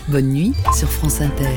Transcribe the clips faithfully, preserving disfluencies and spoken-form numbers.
Bonne nuit sur France Inter.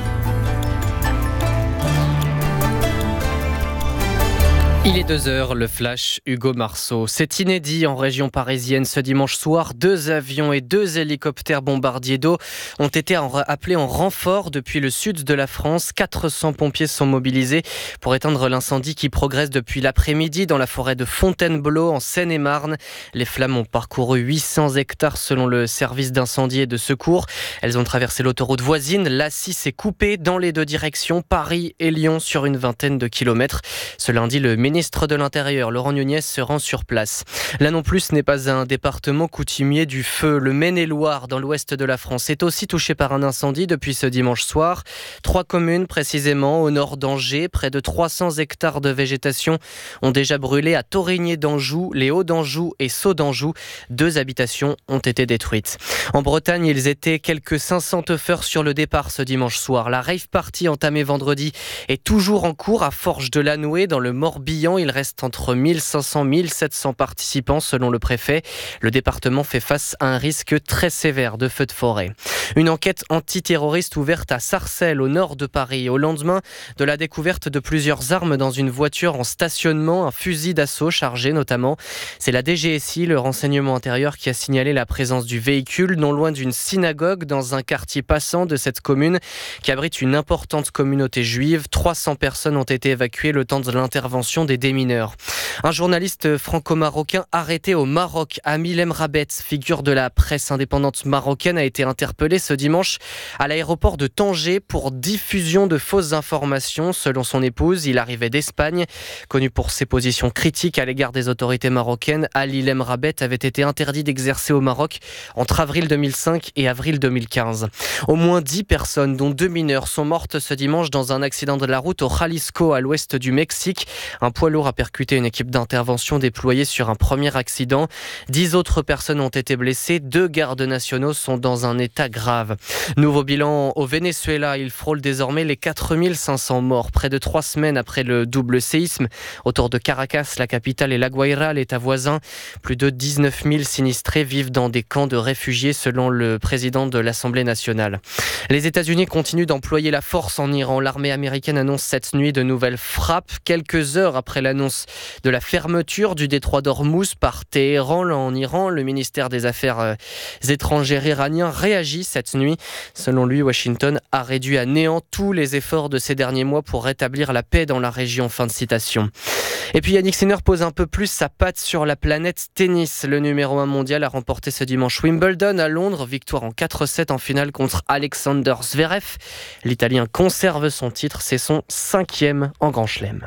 Il est deux heures, le flash Hugo Marceau. C'est inédit en région parisienne ce dimanche soir. Deux avions et deux hélicoptères bombardiers d'eau ont été appelés en renfort depuis le sud de la France. quatre cents pompiers sont mobilisés pour éteindre l'incendie qui progresse depuis l'après-midi dans la forêt de Fontainebleau en Seine-et-Marne. Les flammes ont parcouru huit cents hectares selon le service d'incendie et de secours. Elles ont traversé l'autoroute voisine. L'A six est coupée dans les deux directions, Paris et Lyon, sur une vingtaine de kilomètres. Ce lundi, le ministre de l'Intérieur, Laurent Nunez, se rend sur place. Là non plus, ce n'est pas un département coutumier du feu. Le Maine-et-Loire, dans l'ouest de la France, est aussi touché par un incendie depuis ce dimanche soir. Trois communes, précisément, au nord d'Angers. Près de trois cents hectares de végétation ont déjà brûlé à Torigné d'Anjou, les Hauts d'Anjou et Sceaux d'Anjou. Deux habitations ont été détruites. En Bretagne, ils étaient quelques cinq cents teufeurs sur le départ ce dimanche soir. La rave party entamée vendredi est toujours en cours à Forges-de-Lanouée, dans le Morbihan. Il reste entre mille cinq cents et mille sept cents participants selon le préfet. Le département fait face à un risque très sévère de feux de forêt. Une enquête antiterroriste ouverte à Sarcelles, au nord de Paris, au lendemain de la découverte de plusieurs armes dans une voiture en stationnement, un fusil d'assaut chargé notamment. C'est la D G S I, le renseignement intérieur, qui a signalé la présence du véhicule non loin d'une synagogue dans un quartier passant de cette commune qui abrite une importante communauté juive. trois cents personnes ont été évacuées le temps de l'intervention des démineurs. Un journaliste franco-marocain arrêté au Maroc, Amil Emrabet, figure de la presse indépendante marocaine, a été interpellé ce dimanche à l'aéroport de Tanger pour diffusion de fausses informations. Selon son épouse, il arrivait d'Espagne. Connu pour ses positions critiques à l'égard des autorités marocaines, Amil Emrabet avait été interdit d'exercer au Maroc entre avril deux mille cinq et avril deux mille quinze. Au moins dix personnes, dont deux mineurs, sont mortes ce dimanche dans un accident de la route au Jalisco, à l'ouest du Mexique. Un poids lourd a percuté une équipe d'intervention déployée sur un premier accident. Dix autres personnes ont été blessées. Deux gardes nationaux sont dans un état grave. Nouveau bilan au Venezuela. Il frôle désormais les quatre mille cinq cents morts. Près de trois semaines après le double séisme autour de Caracas, la capitale, et La Guaira, l'État voisin. Plus de dix-neuf mille sinistrés vivent dans des camps de réfugiés selon le président de l'Assemblée nationale. Les États-Unis continuent d'employer la force en Iran. L'armée américaine annonce cette nuit de nouvelles frappes. Quelques heures après l'annonce de la fermeture du détroit d'Ormuz par Téhéran en Iran, le ministère des Affaires étrangères iranien réagit cette nuit. Selon lui, Washington a réduit à néant tous les efforts de ces derniers mois pour rétablir la paix dans la région. Fin de citation. Et puis Yannick Sinner pose un peu plus sa patte sur la planète tennis. Le numéro un mondial a remporté ce dimanche Wimbledon à Londres. Victoire en quatre sept en finale contre Alexander Zverev. L'Italien conserve son titre. C'est son cinquième en Grand Chelem.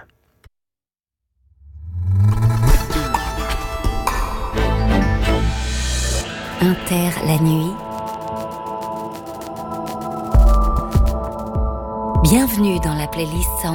Inter la nuit. Bienvenue dans la playlist